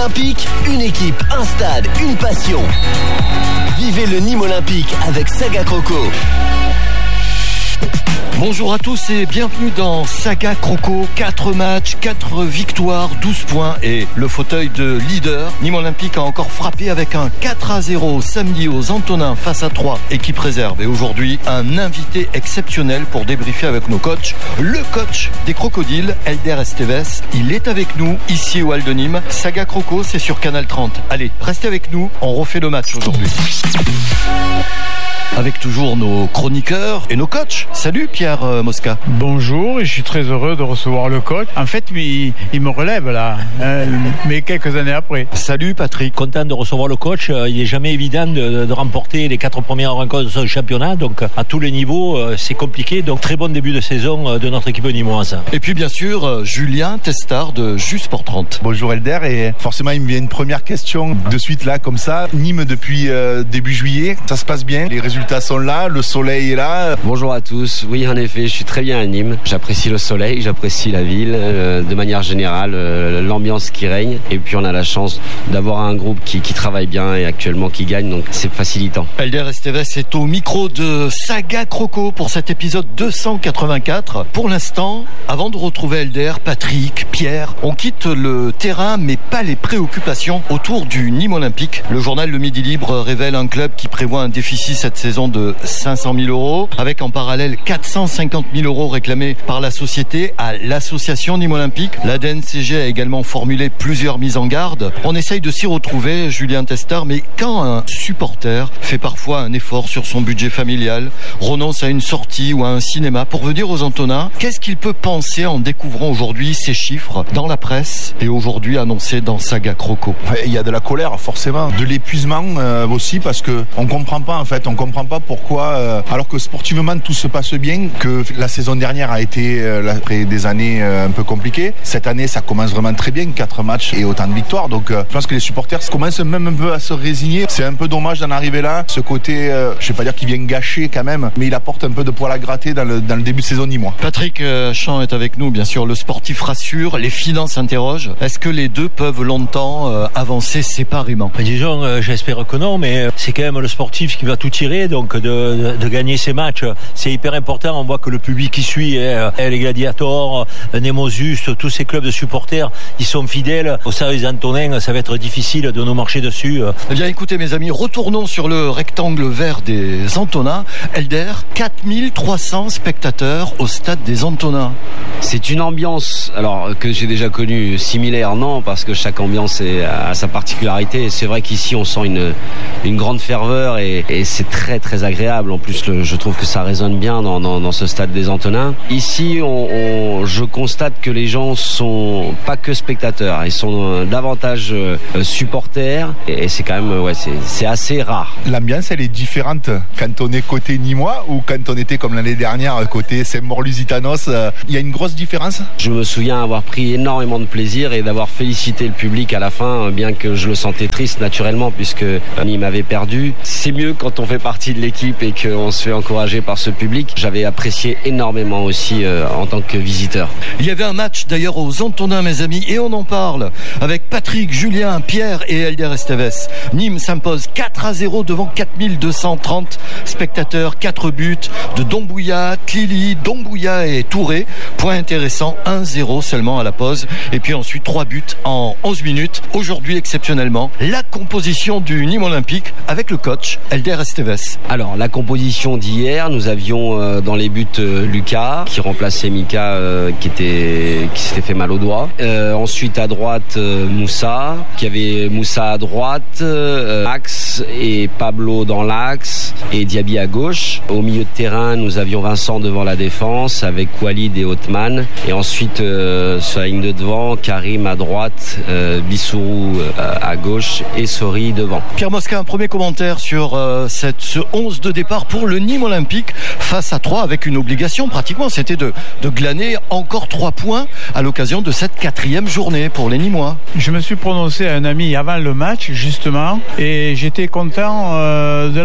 Olympique, une équipe, un stade, une passion. Vivez le Nîmes Olympique avec Saga Croco. Bonjour à tous et bienvenue dans Saga Croco. 4 matchs, 4 victoires, 12 points et le fauteuil de leader. Nîmes Olympique a encore frappé avec un 4-0 samedi aux Antonins face à 3 équipes réserves. Et aujourd'hui, un invité exceptionnel pour débriefer avec nos coachs. Le coach des Crocodiles, Elder Esteves. Il est avec nous ici au Hall de Nîmes. Saga Croco, c'est sur Canal 30. Allez, restez avec nous, on refait le match aujourd'hui. Avec toujours nos chroniqueurs et nos coachs. Salut Pierre Mosca. Bonjour, et je suis très heureux de recevoir le coach. En fait, il me relève là, mais quelques années après. Salut Patrick. Content de recevoir le coach. Il n'est jamais évident de remporter les 4 premières rencontres de ce championnat. Donc à tous les niveaux, c'est compliqué. Donc très bon début de saison de notre équipe nîmoise. Et puis bien sûr, Julien Testard de Juste Sport 30. Bonjour Elder, et forcément il me vient une première question de suite là comme ça. Nîmes depuis début juillet, ça se passe bien, les résultats sont là, le soleil est là. Bonjour à tous, oui en effet je suis très bien à Nîmes, j'apprécie le soleil, j'apprécie la ville, de manière générale l'ambiance qui règne, et puis on a la chance d'avoir un groupe qui travaille bien et actuellement qui gagne, donc c'est facilitant. Elder Esteves est au micro de Saga Croco pour cet épisode 284. Pour l'instant, avant de retrouver Elder, Patrick, Pierre, on quitte le terrain mais pas les préoccupations autour du Nîmes Olympique. Le journal Le Midi Libre révèle un club qui prévoit un déficit cette saison de 500 000 euros, avec en parallèle 450 000 euros réclamés par la société à l'association Nîmes Olympique. La DNCG a également formulé plusieurs mises en garde. On essaye de s'y retrouver, Julien Testard, mais quand un supporter fait parfois un effort sur son budget familial, renonce à une sortie ou à un cinéma pour venir aux Antonins, qu'est-ce qu'il peut penser en découvrant aujourd'hui ces chiffres dans la presse et aujourd'hui annoncés dans Saga Croco? Il y a de la colère forcément, de l'épuisement aussi, parce que on comprend pas en fait, on comprend pas pourquoi, alors que sportivement tout se passe bien, que la saison dernière a été après des années un peu compliquées. Cette année ça commence vraiment très bien, 4 matchs et autant de victoires, donc je pense que les supporters commencent même un peu à se résigner. C'est un peu dommage d'en arriver là, ce côté, je vais pas dire qu'il vient gâcher quand même, mais il apporte un peu de poil à gratter dans le début de saison nîmois. Patrick Champ est avec nous, bien sûr, le sportif rassure, les finances s'interrogent. Est-ce que les deux peuvent longtemps avancer séparément? Disons, j'espère que non, mais c'est quand même le sportif qui va tout tirer. Donc de gagner ces matchs, c'est hyper important. On voit que le public qui suit, les Gladiators, Nemosus, tous ces clubs de supporters, ils sont fidèles. Au service Antonin, ça va être difficile de nous marcher dessus. Eh bien écoutez mes amis, retournons sur le rectangle vert des Antonins. Elder, 4300 spectateurs au stade des Antonins. C'est une ambiance, alors que j'ai déjà connue, similaire, non, parce que chaque ambiance a sa particularité. Et c'est vrai qu'ici on sent une grande ferveur et c'est très très agréable. En plus, je trouve que ça résonne bien dans ce stade des Antonins. Ici, je constate que les gens sont pas que spectateurs, ils sont davantage supporters, et c'est quand même, c'est assez rare. L'ambiance, elle est différente quand on est côté nîmois ou quand on était comme l'année dernière côté Saint-Maur-Lusitanos. Il y a une grosse différence. Je me souviens avoir pris énormément de plaisir et d'avoir félicité le public à la fin, bien que je le sentais triste naturellement puisque Nîmes avait perdu. C'est mieux quand on fait partie de l'équipe et qu'on se fait encourager par ce public. J'avais apprécié énormément aussi en tant que visiteur. Il y avait un match d'ailleurs aux Antonins, mes amis, et on en parle avec Patrick, Julien, Pierre et Elder Esteves. Nîmes s'impose 4-0 devant 4230 spectateurs, 4 buts de Doumbouya, Tlili, Doumbouya et Touré. Point intéressant, 1-0 seulement à la pause, et puis ensuite 3 buts en 11 minutes. Aujourd'hui exceptionnellement, la composition du Nîmes Olympique avec le coach Elder Esteves. Alors la composition d'hier, nous avions dans les buts Lucas qui remplaçait Mika qui s'était fait mal au doigt. Ensuite à droite Moussa, qui avait Moussa à droite, Max et Pablo dans l'axe et Diaby à gauche. Au milieu de terrain, nous avions Vincent devant la défense avec Walid et Othman. Et ensuite sur la ligne de devant, Karim à droite, Bissourou à gauche et Sori devant. Pierre Mosca, un premier commentaire sur ce ce 11 de départ pour le Nîmes Olympique face à 3 avec une obligation pratiquement, c'était de glaner encore 3 points à l'occasion de cette 4e journée pour les Nîmois. Je me suis prononcé à un ami avant le match justement et j'étais content de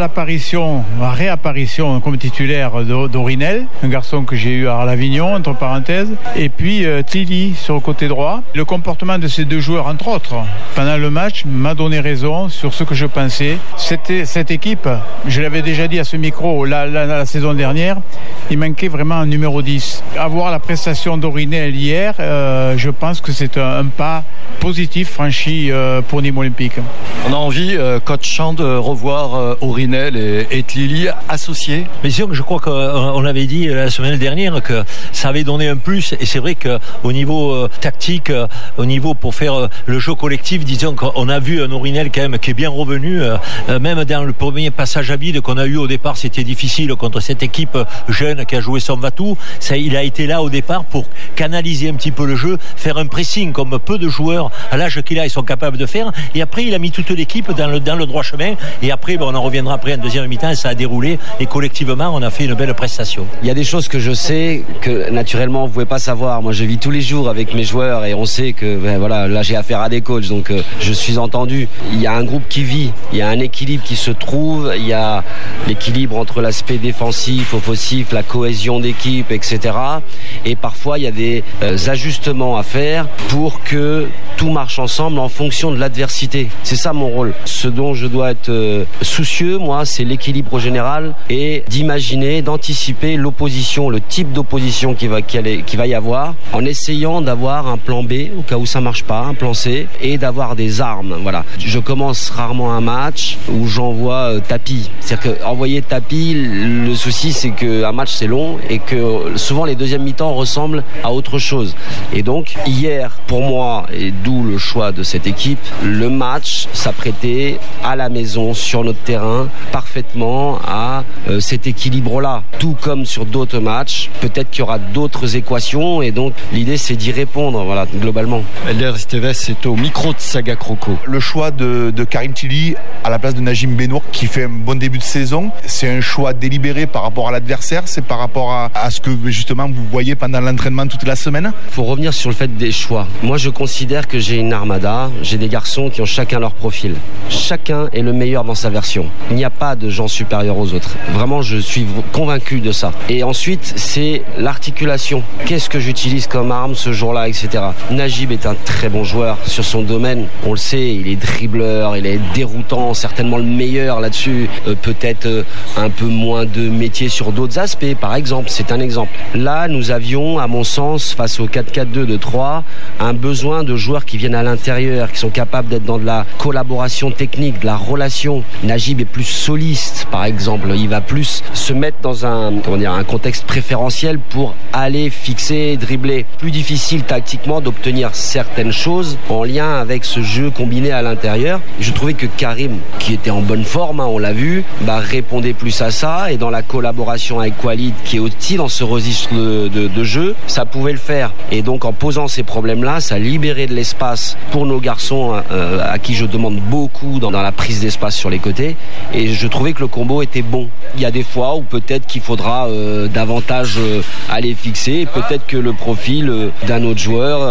la réapparition comme titulaire d'Orinel, un garçon que j'ai eu à Arles-Avignon entre parenthèses, et puis Tilly sur le côté droit. Le comportement de ces deux joueurs entre autres pendant le match m'a donné raison sur ce que je pensais. Cette équipe, je l'avais déjà dit à ce micro la saison dernière, il manquait vraiment un numéro 10. Avoir la prestation d'Orinel hier, je pense que c'est un pas positif franchi pour Nîmes Olympique. On a envie, coach Champ, de revoir Orinel et Tlili associés. Mais disons que je crois qu'on avait dit la semaine dernière que ça avait donné un plus, et c'est vrai qu'au niveau tactique, au niveau pour faire le jeu collectif, disons qu'on a vu un Orinel quand même qui est bien revenu, même dans le premier passage à vide qu'on a eu au départ, c'était difficile contre cette équipe jeune qui a joué son va-tout. Il a été là au départ pour canaliser un petit peu le jeu, faire un pressing comme peu de joueurs à l'âge qu'il a, ils sont capables de faire, et après il a mis toute l'équipe dans le droit chemin, et après on en reviendra après en deuxième mi-temps, et ça a déroulé, et collectivement on a fait une belle prestation. Il y a des choses que je sais que naturellement vous pouvez pas savoir. Moi je vis tous les jours avec mes joueurs et on sait que voilà, là j'ai affaire à des coachs, donc je suis entendu. Il y a un groupe qui vit, il y a un équilibre qui se trouve, il y a l'équilibre entre l'aspect défensif, offensif, la cohésion d'équipe, etc. Et parfois il y a des ajustements à faire pour que tout marche ensemble en fonction de l'adversité. C'est ça mon rôle. Ce dont je dois être soucieux, moi, c'est l'équilibre général et d'imaginer, d'anticiper l'opposition, le type d'opposition qu'il va y avoir, en essayant d'avoir un plan B au cas où ça marche pas, un plan C, et d'avoir des armes. Voilà. Je commence rarement un match où j'envoie tapis. C'est-à-dire qu'envoyer tapis, le souci c'est qu'un match c'est long et que souvent les deuxièmes mi-temps ressemblent à autre chose. Et donc hier, pour moi, et d'où le choix de cette équipe, le match s'apprêtait à la maison, sur notre terrain, parfaitement à cet équilibre-là. Tout comme sur d'autres matchs, peut-être qu'il y aura d'autres équations et donc l'idée c'est d'y répondre, voilà, globalement. Elder Esteves est au micro de Saga Croco. Le choix de Karim Tilly à la place de Najim Benour qui fait un bon début de saison, c'est un choix délibéré par rapport à l'adversaire, c'est par rapport à ce que justement vous voyez pendant l'entraînement toute la semaine? Il faut revenir sur le fait des choix. Moi je considère que j'ai une armada, j'ai des garçons qui ont chacun leur profil. Chacun est le meilleur dans sa version. Il n'y a pas de gens supérieurs aux autres. Vraiment, je suis convaincu de ça. Et ensuite, c'est l'articulation. Qu'est-ce que j'utilise comme arme ce jour-là, etc. Najib est un très bon joueur sur son domaine. On le sait, il est dribbleur, il est déroutant, certainement le meilleur là-dessus. Peut-être un peu moins de métier sur d'autres aspects, par exemple. C'est un exemple. Là, nous avions, à mon sens, face au 4-4-2 de 3, un besoin de joueurs qui viennent à l'intérieur, qui sont capables d'être dans de la collaboration technique, de la relation. Najib est plus soliste, par exemple. Il va plus se mettre dans un contexte préférentiel pour aller fixer, dribbler. Plus difficile tactiquement d'obtenir certaines choses en lien avec ce jeu combiné à l'intérieur. Je trouvais que Karim, qui était en bonne forme, on l'a vu, répondait plus à ça, et dans la collaboration avec Walid, qui est aussi dans ce registre de jeu, ça pouvait le faire. Et donc en posant ces problèmes-là, ça libérait de l'espace pour nos garçons à qui je demande beaucoup dans la prise d'espace sur les côtés, et je trouvais que le combo était bon. Il y a des fois où peut-être qu'il faudra davantage aller fixer, et peut-être que le profil d'un autre joueur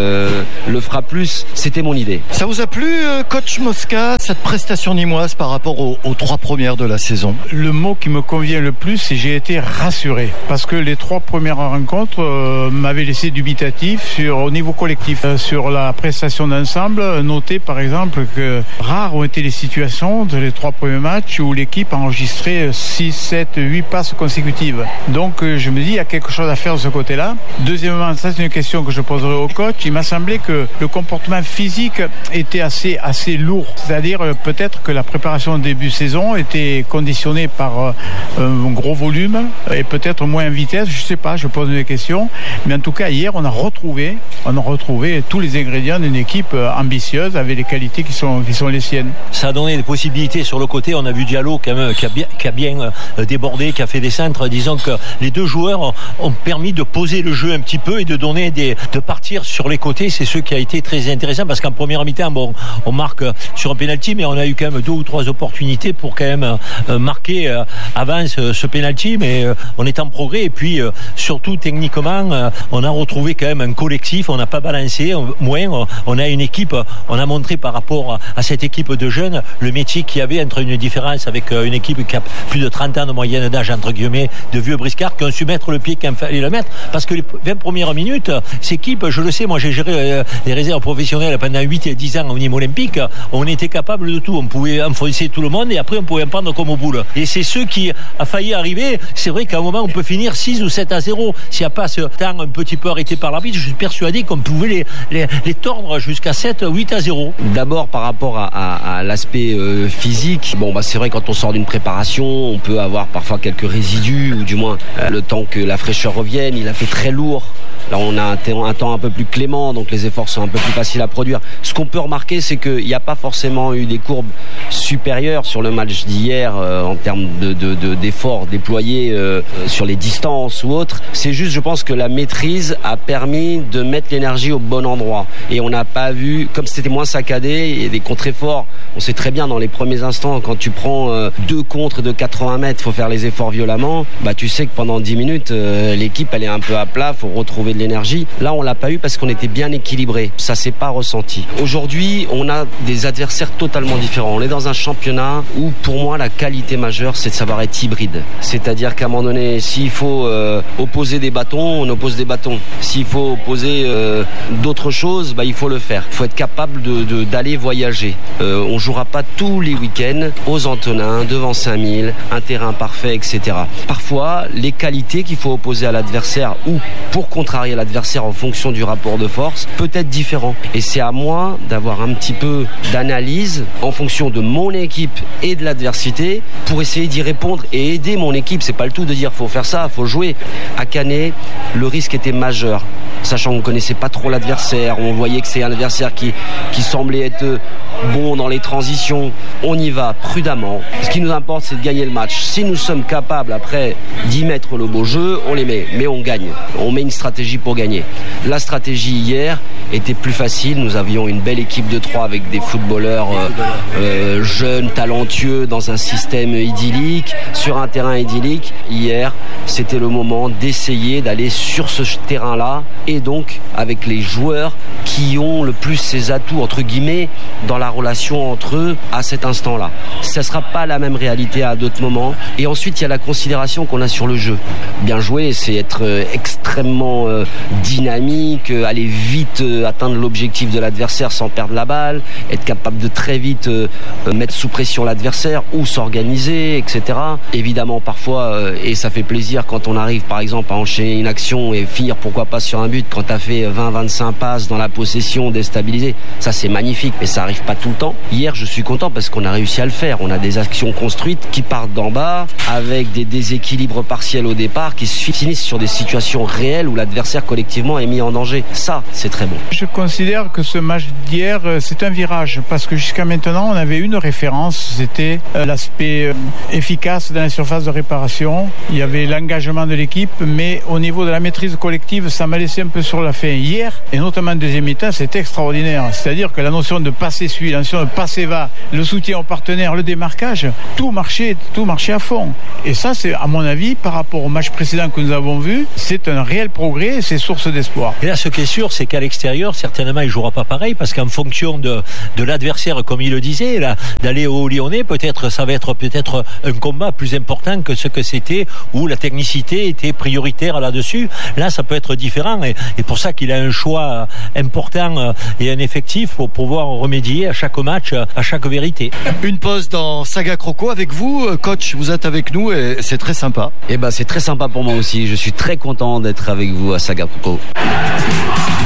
le fera plus. C'était mon idée. Ça vous a plu, coach Mosca, cette prestation nîmoise par rapport aux 3 premières de la saison? Le mot qui me convient le plus, c'est j'ai été rassuré, parce que les 3 premières rencontres m'avaient laissé dubitatif au niveau collectif, sur la prestation d'ensemble. Notez par exemple que rares ont été les situations de les 3 premiers matchs où l'équipe a enregistré 6, 7, 8 passes consécutives. Donc je me dis, il y a quelque chose à faire de ce côté-là. Deuxièmement, ça c'est une question que je poserai au coach. Il m'a semblé que le comportement physique était assez lourd. C'est-à-dire peut-être que la préparation de début de saison était conditionnée par un gros volume et peut-être moins en vitesse. Je sais pas, je pose des questions. Mais en tout cas, hier, on a retrouvé tous les ingrédients ingrédients d'une équipe ambitieuse avec les qualités qui sont les siennes. Ça a donné des possibilités sur le côté. On a vu Diallo qui a bien débordé, qui a fait des centres. Disons que les deux joueurs ont permis de poser le jeu un petit peu et de donner de partir sur les côtés. C'est ce qui a été très intéressant parce qu'en première mi-temps, on marque sur un penalty, mais on a eu quand même 2 ou 3 opportunités pour quand même marquer avant ce penalty, mais on est en progrès. Et puis surtout techniquement, on a retrouvé quand même un collectif. On n'a pas balancé, on a une équipe. On a montré par rapport à cette équipe de jeunes le métier qu'il y avait entre une différence avec une équipe qui a plus de 30 ans de moyenne d'âge, entre guillemets, de vieux briscards qui ont su mettre le pied quand il fallait le mettre, parce que les 20 premières minutes, cette équipe, je le sais, moi j'ai géré les réserves professionnelles pendant 8 et 10 ans au niveau olympique, on était capable de tout, on pouvait enfoncer tout le monde et après on pouvait en prendre comme au boule. Et c'est ce qui a failli arriver. C'est vrai qu'à un moment on peut finir 6 ou 7-0 s'il n'y a pas ce temps un petit peu arrêté par l'arbitre. Je suis persuadé qu'on pouvait les tordre jusqu'à 7-8-0. D'abord par rapport à l'aspect physique, c'est vrai, quand on sort d'une préparation, on peut avoir parfois quelques résidus, ou du moins le temps que la fraîcheur revienne. Il a fait très lourd. Là, on a un temps un peu plus clément, donc les efforts sont un peu plus faciles à produire. Ce qu'on peut remarquer, c'est qu'il n'y a pas forcément eu des courbes supérieures sur le match d'hier en termes d'efforts déployés sur les distances ou autres. C'est juste, je pense que la maîtrise a permis de mettre l'énergie au bon endroit. Et on n'a pas vu, comme c'était moins saccadé, et des contre-efforts. On sait très bien dans les premiers instants, quand tu prends 2 contres de 80 mètres, il faut faire les efforts violemment. Tu sais que pendant 10 minutes, l'équipe elle est un peu à plat, il faut retrouver de l'énergie. Là, on l'a pas eu parce qu'on était bien équilibré. Ça s'est pas ressenti. Aujourd'hui, on a des adversaires totalement différents. On est dans un championnat où, pour moi, la qualité majeure, c'est de savoir être hybride. C'est-à-dire qu'à un moment donné, s'il faut opposer des bâtons, on oppose des bâtons. S'il faut opposer d'autres choses, il faut le faire. Il faut être capable d'aller voyager. On jouera pas tous les week-ends aux Antonins, devant 5000, un terrain parfait, etc. Parfois, les qualités qu'il faut opposer à l'adversaire ou pour contrarier l'adversaire en fonction du rapport de force peut être différent. Et c'est à moi d'avoir un petit peu d'analyse en fonction de mon équipe et de l'adversité pour essayer d'y répondre et aider mon équipe. C'est pas le tout de dire faut faire ça, faut jouer. À Canet, le risque était majeur, sachant qu'on ne connaissait pas trop l'adversaire. On voyait que c'est un adversaire qui semblait être bon dans les transitions. On y va prudemment. Ce qui nous importe, c'est de gagner le match. Si nous sommes capables après d'y mettre le beau jeu, on les met, mais on gagne. On met une stratégie pour gagner. La stratégie hier était plus facile. Nous avions une belle équipe de 3 avec des footballeurs jeunes, talentueux, dans un système idyllique, sur un terrain idyllique. Hier, c'était le moment d'essayer d'aller sur ce terrain-là et donc avec les joueurs qui ont le plus ces atouts, entre guillemets, dans la relation entre eux à cet instant-là. Ça ne sera pas la même réalité à d'autres moments. Et ensuite, il y a la considération qu'on a sur le jeu. Bien jouer, c'est être extrêmement dynamique, aller vite atteindre l'objectif de l'adversaire sans perdre la balle, être capable de très vite mettre sous pression l'adversaire ou s'organiser, etc. Évidemment, parfois, et ça fait plaisir quand on arrive, par exemple, à enchaîner une action et finir, pourquoi pas, sur un but, quand tu as fait 20-25 passes dans la possession déstabilisée. Ça, c'est magnifique, mais ça n'arrive pas tout le temps. Hier, je suis content parce qu'on a réussi à le faire. On a des actions construites qui partent d'en bas avec des déséquilibres partiels au départ qui se finissent sur des situations réelles où l'adversaire collectivement est mis en danger. Ça, c'est très bon. Je considère que ce match d'hier, c'est un virage parce que jusqu'à maintenant, on avait une référence, c'était l'aspect efficace dans la surface de réparation. Il y avait l'engagement de l'équipe, mais au niveau de la maîtrise collective, ça m'a laissé un peu sur la fin. Hier, et notamment en deuxième mi-temps, c'était extraordinaire. C'est-à-dire que la notion de passer celui, la notion de passer va, le soutien au partenaire, le démarquage, tout marchait à fond. Et ça, c'est, à mon avis, par rapport au match précédent que nous avons vu, c'est un réel progrès, c'est source d'espoir. Et là, ce qui est sûr, c'est qu'à l'extérieur, certainement, il ne jouera pas pareil, parce qu'en fonction de l'adversaire, comme il le disait, là, d'aller au Lyonnais, peut-être, ça va être peut-être un combat plus important que ce que c'était, où la technicité était prioritaire là-dessus. Là, ça peut être différent, et pour ça qu'il a un choix important et un effectif pour pouvoir remédier à chaque match, à chaque vérité. Une pause dans Saga Croco avec vous, coach, vous êtes avec nous et c'est très sympa. Eh ben, c'est très sympa pour moi aussi, je suis très content d'être avec vous à Saga Croco.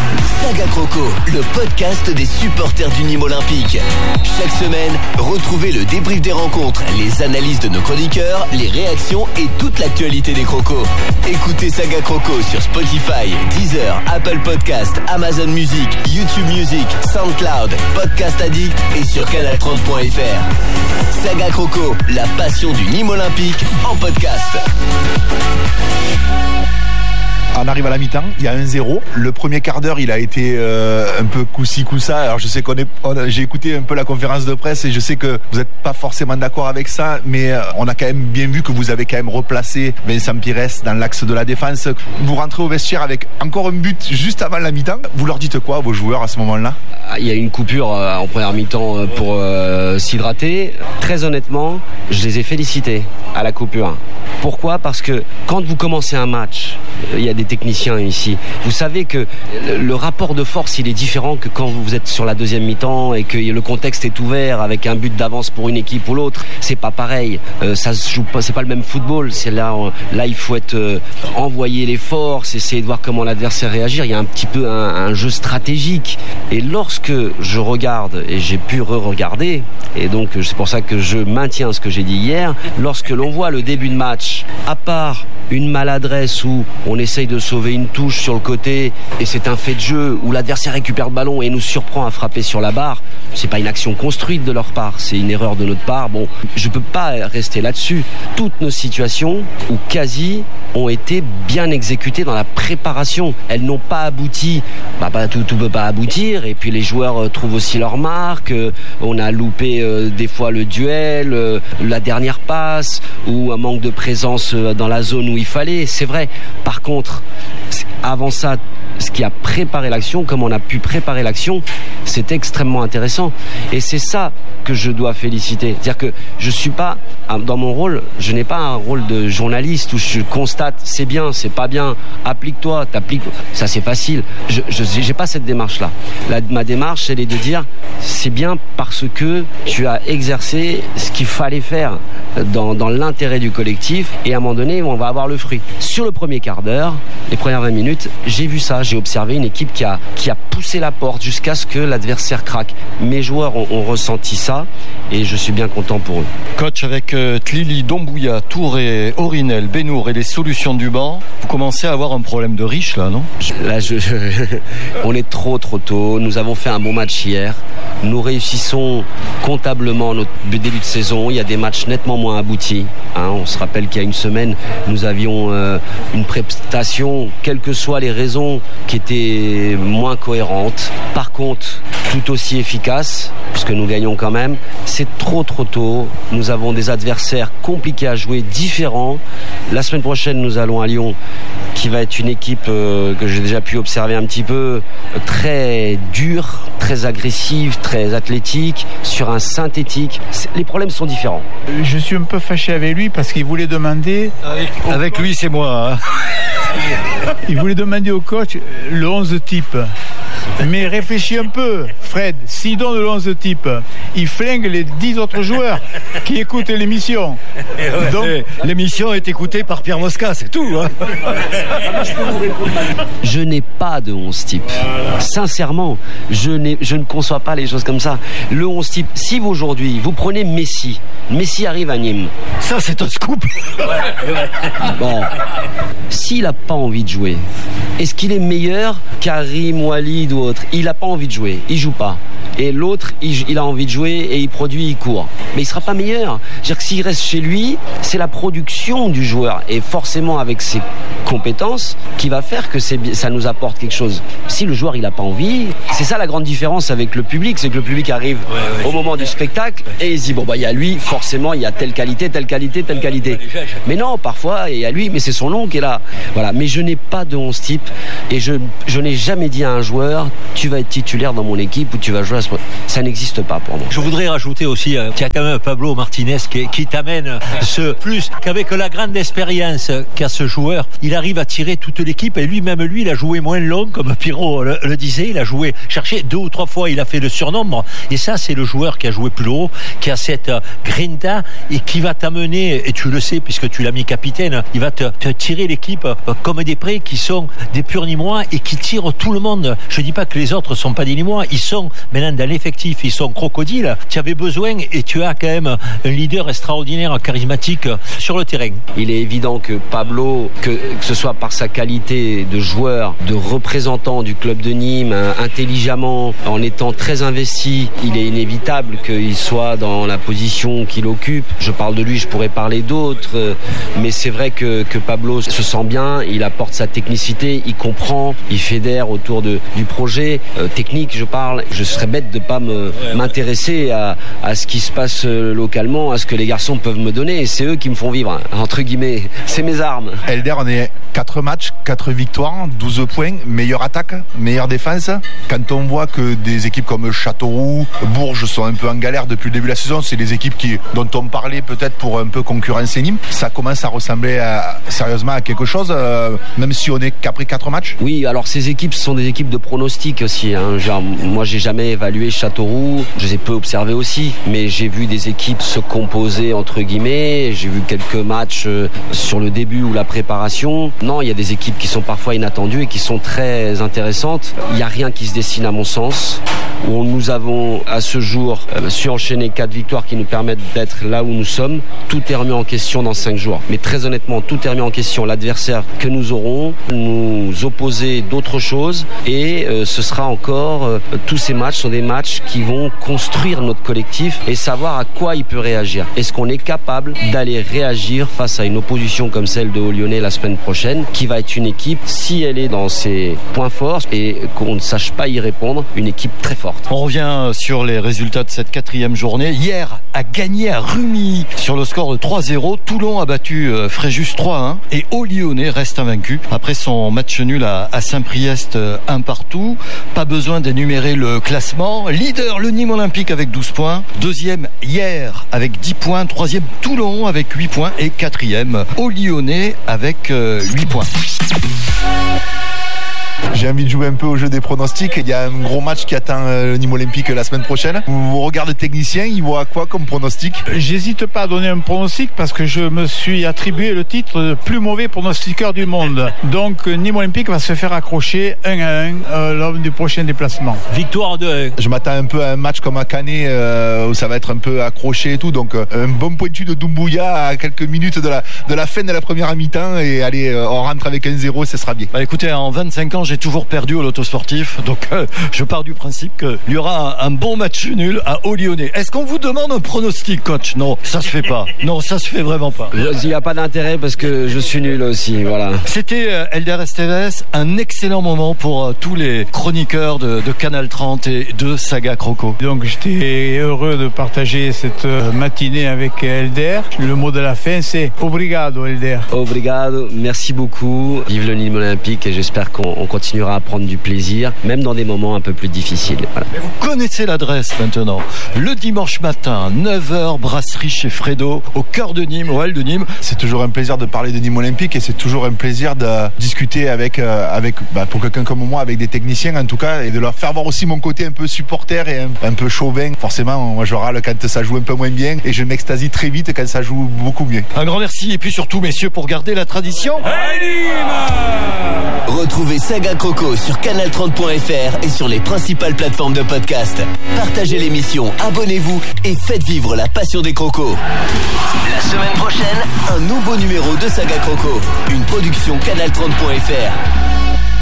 Saga Croco, le podcast des supporters du Nîmes Olympique. Chaque semaine, retrouvez le débrief des rencontres, les analyses de nos chroniqueurs, les réactions et toute l'actualité des Crocos. Écoutez Saga Croco sur Spotify, Deezer, Apple Podcast, Amazon Music, YouTube Music, SoundCloud, Podcast Addict et sur canal30.fr. Saga Croco, la passion du Nîmes Olympique en podcast. On arrive à la mi-temps, il y a 1-0. Le premier quart d'heure, il a été un peu coup-ci, coup-ça. Alors je sais j'ai écouté un peu la conférence de presse et je sais que vous n'êtes pas forcément d'accord avec ça, mais on a quand même bien vu que vous avez quand même replacé Vincent Pires dans l'axe de la défense. Vous rentrez au vestiaire avec encore un but juste avant la mi-temps. Vous leur dites quoi à vos joueurs à ce moment-là ? Il y a une coupure en première mi-temps pour s'hydrater. Très honnêtement, je les ai félicités à la coupure. Pourquoi ? Parce que quand vous commencez un match, il y a des techniciens ici, vous savez que le rapport de force il est différent que quand vous êtes sur la deuxième mi-temps et que le contexte est ouvert avec un but d'avance pour une équipe ou l'autre. C'est pas pareil, ça se joue pas, c'est pas le même football. C'est là il faut être envoyer les forces, essayer de voir comment l'adversaire réagir. Il y a un petit peu un jeu stratégique. Et lorsque je regarde, et j'ai pu re-regarder, et donc c'est pour ça que je maintiens ce que j'ai dit hier, lorsque l'on voit le début de match, à part une maladresse où on essaye de sauver une touche sur le côté et c'est un fait de jeu où l'adversaire récupère le ballon et nous surprend à frapper sur la barre, c'est pas une action construite de leur part, c'est une erreur de notre part. Bon, je peux pas rester là-dessus. Toutes nos situations, ou quasi, ont été bien exécutées dans la préparation. Elles n'ont pas abouti, tout peut pas aboutir, et puis les joueurs trouvent aussi leur marque. On a loupé des fois le duel, la dernière passe, ou un manque de présence dans la zone où il fallait, c'est vrai. Par contre, avant ça, ce qui a préparé l'action, comme on a pu préparer l'action, c'est extrêmement intéressant. Et c'est ça que je dois féliciter. C'est-à-dire que je suis pas, dans mon rôle, je n'ai pas un rôle de journaliste où je constate c'est bien, c'est pas bien, applique-toi, t'appliques. Ça c'est facile. Je n'ai pas cette démarche-là. Ma démarche, elle est de dire c'est bien parce que tu as exercé ce qu'il fallait faire dans l'intérêt du collectif, et à un moment donné, on va avoir le fruit. Sur le premier quart d'heure, les premières 20 minutes, j'ai vu ça. J'ai observé une équipe qui a poussé la porte jusqu'à ce que l'adversaire craque. Mes joueurs ont ressenti ça et je suis bien content pour eux. Coach, avec Tlili, Doumbouya, Touré, Orinel, Benour et les solutions du banc, vous commencez à avoir un problème de riche là, non ? Là, on est trop tôt. Nous avons fait un bon match hier. Nous réussissons comptablement notre début de saison. Il y a des matchs nettement moins aboutis. On se rappelle qu'il y a une semaine, nous avions une prestation, quelles que soient les raisons, qui était moins cohérente. Par contre, tout aussi efficace, puisque nous gagnons quand même. C'est trop tôt. Nous avons des adversaires compliqués à jouer, différents. La semaine prochaine, nous allons à Lyon, qui va être une équipe que j'ai déjà pu observer un petit peu, très dure, très agressive, très athlétique, sur un synthétique. Les problèmes sont différents. Je suis un peu fâché avec lui parce qu'il voulait demander... Avec lui, c'est moi. Hein. Il voulait demander au coach le 11 type. Mais réfléchis un peu, Fred, s'il donne le 11 type, il flingue les 10 autres joueurs qui écoutent l'émission. Donc, l'émission est écoutée par Pierre Mosca, c'est tout. Hein. Je n'ai pas de 11 type. Sincèrement, je ne conçois pas les choses comme ça. Le 11 type, si vous aujourd'hui, vous prenez Messi arrive à Nîmes. Ça, c'est un scoop. Bon, s'il n'a pas envie de jouer, est-ce qu'il est meilleur qu'Karim, Walid ou autre ? Il n'a pas envie de jouer, il joue pas. Et l'autre, il a envie de jouer et il produit, il court. Mais il sera pas meilleur. C'est-à-dire que s'il reste chez lui, c'est la production du joueur et forcément avec ses compétences qui va faire que ça nous apporte quelque chose. Si le joueur il a pas envie, c'est ça la grande différence avec le public, c'est que le public arrive au moment du spectacle et il se dit bon il y a lui, forcément il y a telle qualité. Mais non, parfois il y a lui, mais c'est son nom qui est là. Voilà. Mais je n'ai pas de 11 type et je n'ai jamais dit à un joueur tu vas être titulaire dans mon équipe ou tu vas jouer à ce moment. Ça n'existe pas pour moi. Je voudrais rajouter aussi qu'il y a quand même Pablo Martinez qui t'amène ce plus qu'avec la grande expérience qu'a ce joueur, il arrive à tirer toute l'équipe et lui-même il a joué moins long comme Pierrot le disait, il a joué cherché 2 ou 3 fois, il a fait le surnombre et ça c'est le joueur qui a joué plus haut, qui a cette grinta et qui va t'amener, et tu le sais puisque tu l'as mis capitaine, il va te tirer l'équipe comme des prés qui sont des purs Nîmois et qui tirent tout le monde. Je dis pas pas que les autres sont pas des Nîmois, ils sont maintenant dans l'effectif, ils sont crocodiles. Tu avais besoin et tu as quand même un leader extraordinaire, charismatique sur le terrain. Il est évident que Pablo, que ce soit par sa qualité de joueur, de représentant du club de Nîmes, intelligemment, en étant très investi, il est inévitable qu'il soit dans la position qu'il occupe. Je parle de lui, je pourrais parler d'autres, mais c'est vrai que Pablo se sent bien, il apporte sa technicité, il comprend, il fédère autour du projet technique, je parle. Je serais bête de pas m'intéresser à ce qui se passe localement, à ce que les garçons peuvent me donner, et c'est eux qui me font vivre, entre guillemets, c'est mes armes. Elder, on est 4 matchs, 4 victoires, 12 points, meilleure attaque, meilleure défense. Quand on voit que des équipes comme Châteauroux, Bourges sont un peu en galère depuis le début de la saison, c'est des équipes dont on parlait peut-être pour un peu concurrencer Nîmes, ça commence à ressembler sérieusement à quelque chose, même si on est qu'après 4 matchs. Oui, alors ces équipes sont des équipes de pronostic aussi, hein. Genre, moi j'ai jamais évalué Châteauroux, je les ai peu observés aussi, mais j'ai vu des équipes se composer entre guillemets, j'ai vu quelques matchs sur le début ou la préparation. Non, il y a des équipes qui sont parfois inattendues et qui sont très intéressantes. Il n'y a rien qui se dessine à mon sens, où nous avons à ce jour su enchaîner 4 victoires qui nous permettent d'être là où nous sommes. Tout est remis en question dans 5 jours. Mais très honnêtement, tout est remis en question. L'adversaire que nous aurons, nous opposer d'autres choses, et ce sera encore, tous ces matchs sont des matchs qui vont construire notre collectif et savoir à quoi il peut réagir. Est-ce qu'on est capable d'aller réagir face à une opposition comme celle de Haut-Lyonnais la semaine prochaine, qui va être une équipe, si elle est dans ses points forts et qu'on ne sache pas y répondre, une équipe très forte. On revient sur les résultats de cette 4e journée. Hier, a gagné à Rumi sur le score de 3-0. Toulon a battu Fréjus 3-1 et Haut-Lyonnais reste invaincu après son match nul à Saint-Priest 1-1. Pas besoin d'énumérer le classement. Leader, le Nîmes Olympique avec 12 points. 2e, hier avec 10 points. 3e, Toulon avec 8 points. Et 4e, Haut-Lyonnais avec 8 points. J'ai envie de jouer un peu au jeu des pronostics. Il y a un gros match qui attend le Nîmes Olympique la semaine prochaine. Vous regardez le technicien, il voit quoi comme pronostic? J'hésite pas à donner un pronostic parce que je me suis attribué le titre de plus mauvais pronostiqueur du monde. Donc Nîmes Olympique va se faire accrocher 1-1 lors du prochain déplacement. Victoire de... Je m'attends un peu à un match comme à Canet où ça va être un peu accroché et tout. Donc un bon pointu de Doumbouya à quelques minutes de la fin de la première mi-temps, et allez, on rentre avec 1-0, ce sera bien. Bah écoutez, en 25 ans, j'ai toujours perdu au loto sportif, donc je pars du principe qu'il y aura un bon match nul à Haut-Lyonnais. Est-ce qu'on vous demande un pronostic, coach? Non, ça se fait pas. Non, ça se fait vraiment pas. Il n'y a pas d'intérêt parce que je suis nul aussi, voilà. C'était Elder Esteves, un excellent moment pour tous les chroniqueurs de Canal 30 et de Saga Croco. Donc j'étais heureux de partager cette matinée avec Elder. Le mot de la fin, c'est obrigado, Elder. Obrigado, merci beaucoup. Vive le Nîmes Olympique, et j'espère qu'on continuera à prendre du plaisir, même dans des moments un peu plus difficiles. Voilà. Mais vous connaissez l'adresse maintenant. Le dimanche matin, 9h, brasserie chez Fredo, au cœur de Nîmes, au Hall de Nîmes. C'est toujours un plaisir de parler de Nîmes Olympique, et c'est toujours un plaisir de discuter avec pour quelqu'un comme moi, avec des techniciens en tout cas, et de leur faire voir aussi mon côté un peu supporter et un peu chauvin. Forcément, moi je râle quand ça joue un peu moins bien, et je m'extasie très vite quand ça joue beaucoup mieux. Un grand merci, et puis surtout messieurs, pour garder la tradition. Retrouvez Saga Croco sur canal30.fr et sur les principales plateformes de podcast. Partagez l'émission, abonnez-vous et faites vivre la passion des crocos. La semaine prochaine, un nouveau numéro de Saga Croco, une production canal30.fr.